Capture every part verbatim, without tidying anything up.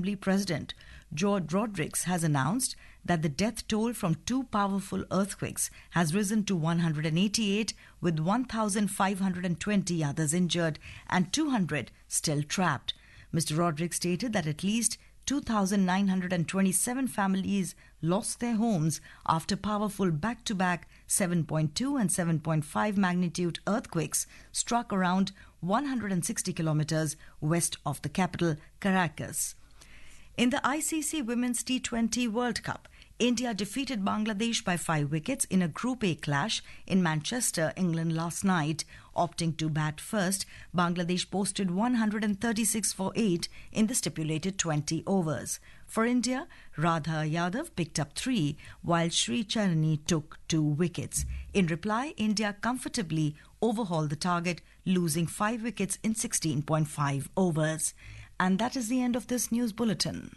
Assembly President George Rodrigues has announced that the death toll from two powerful earthquakes has risen to one hundred eighty-eight, with one thousand five hundred twenty others injured and two hundred still trapped. Mister Rodrigues stated that at least two thousand nine hundred twenty-seven families lost their homes after powerful back-to-back seven point two and seven point five magnitude earthquakes struck around one hundred sixty kilometers west of the capital, Caracas. In the I C C Women's T twenty World Cup, India defeated Bangladesh by five wickets in a Group A clash in Manchester, England last night. Opting to bat first, Bangladesh posted one hundred thirty-six for eight in the stipulated twenty overs. For India, Radha Yadav picked up three, while Sri Charani took two wickets. In reply, India comfortably overhauled the target, losing five wickets in sixteen point five overs. And that is the end of this news bulletin.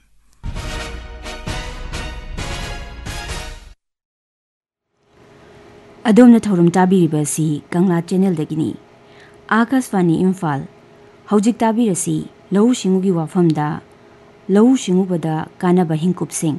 Adom na thorum tabiribasi Kangla channel dagini Akashvani Imphal Haujik tabirasi Lau Shingugi wafamda Lau Shingubada Kanaba Hinkup Singh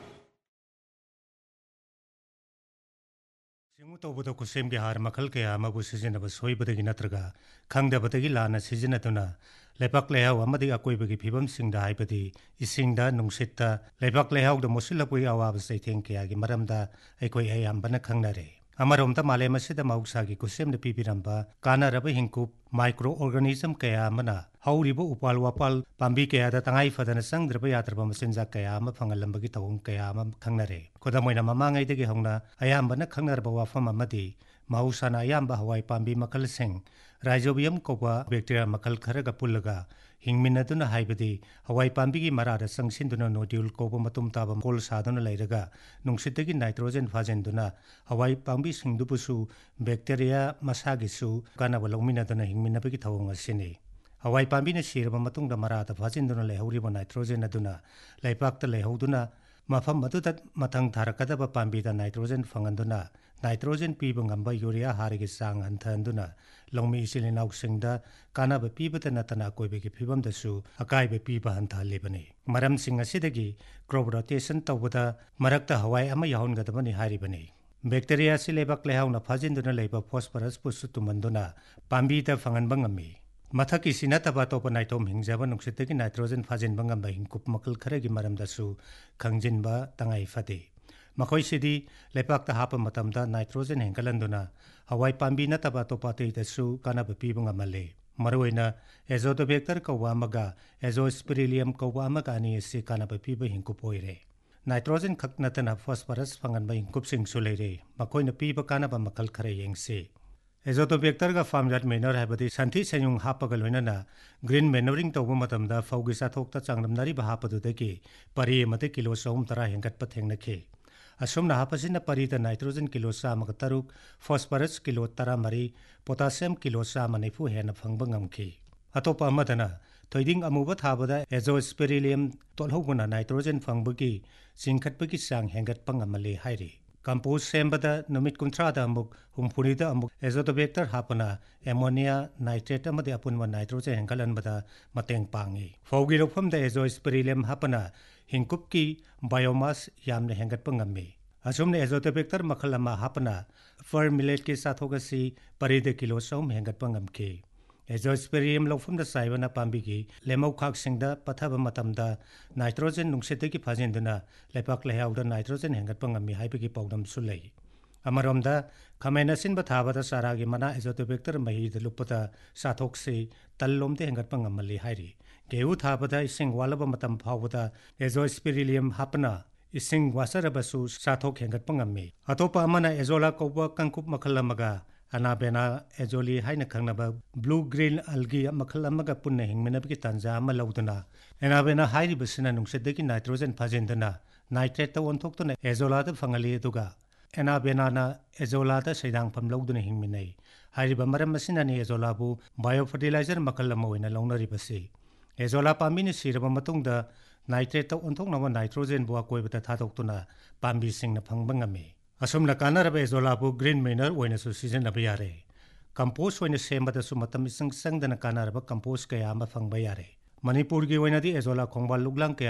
Tawbuda kusem ge har makal ke amabu sizina basoi badagi natraga khangda badagi lana sizina tuna lepak lehaw amadi akoi bagi phibam singda haibadi isingda nungsitta lepak lehaw da mosilapui awab sai theng ke agi maramda aikoi ayam bana khangnare amaromta malema sida mauksa gi kusem de pibiramba kana raba hingkup microorganism kaya mana hauribo upal wapal pambi kaya da tangai fadana sangdraba yatraba masinja kaya ma phangalambagi tawung kaya ma khangnare kodamoina mamangai degi hongna ayambana khangnarba wafam amadi mausana ayamba hawai pambi makal sing rhizobium koba bacteria makal kharaga pullaga hingminaduna haibadi hawai pambi gi marada sangsinduna nodule koba matum taba kol saduna lairaga nungsitagi nitrogen fajenduna hawai pambi singdupusu bacteria masagisu kana balongminaduna hingminabagi thawung asini hawai pambi na sirba matungda marada fajenduna lehuriba nitrogen aduna laipakta lehoduna mafam maduta mathang tharakadaba pambi da nitrogen fanganduna nitrogen piba ngamba urea harigi sang hanthanduna longmi isilinau singda kanaba pibata natana koibegi phibam dasu akaibe piba hanthalibani maram sing asidagi crop rotation tawbada marakta hawai ama yahongadabani haribani bacteria silebak lehawna fajinduna leiba phosphorus pusu tumanduna pambi da fanganba ngami mathaki sinataba topa naitom hingjaba nuksitagi nitrogen fajinba ngamba hingkup makal kharagi maramdasu khangjinba tangai fade makhoi sidi lepakta hapa matamda nitrogen hengkalanduna hawai pambi nataba topa teidasu kanaba piba ngamale maroina azotobacter kawwa amaga azospirillum kawwa amaga ani ase kanaba piba hingkup oire nitrogen khaknatana phosphorus fanganba hingkup singsu leire makhoina piba kanaba makal khare yengse azotobacter ga farmyard manure habadi santhi senyung hapaga loinana green manuring tawba matamda faugi sathokta changnamnari ba hapadudagi pari mate kilo sawum tara hengatpa thengnakhe asumna hapasina parida nitrogen kilo samaga taruk phosphorus kilo tara mari potassium kilo sama nefu hena phangba ngamkhi atopa amadana thoiding amuba thabada azospirillum tolhoguna nitrogen phangbagi singkhatbagi sang hengatpa ngamale hairi compost sembada numit kuntra da amuk humphuri da amuk azotobacter hapana ammonia nitrate amade apunwa nitrogen hengalan bada mateng pangi faugi ropham da azospirillum hapana hingkup ki biomass yamne hengat pangame asumne azotobacter makhalama hapana fir millet ki sathogasi paride kilo som hengat pangamke azospirillum lofum da saibana pambi ki lemau khak singda pathaba matamda nitrogen nungsete ki phajenduna lepak lehawda nitrogen hengat pangami haibegi pawdam sulei amaromda khamenasin ba thabada saragi mana azotobacter mahi de lupata sathokse tallomde hengat pangamali hairi geu thabada ising walaba matam phawda azospirillum hapna ising wasarabasu sathok hengat pangami atopa amana azola koba kangkup makhalamaga anabena azoli haina khangnaba blue green algae makhalamaga punna hingmenabki tanja ama lauduna anabena hairi basina nungsedagi nitrogen phajendana nitrate ta onthokna azola da fangali duga anabena na azola da saidang pham lauduna hingminai hairiba maram masina ni azola bu biofertilizer makhalama oina launari basi azola pamini siraba matungda nitrate ta onthoknaba nitrogen bu akoibata thadoktuna pambi singna phangba ngame asumna kanaraba azola bu green manure oina su season na yare compost oina sembada su matam isang sangdana kanaraba compost kaya ama phangba yare manipur gi oina di azola khongbal luglang kaya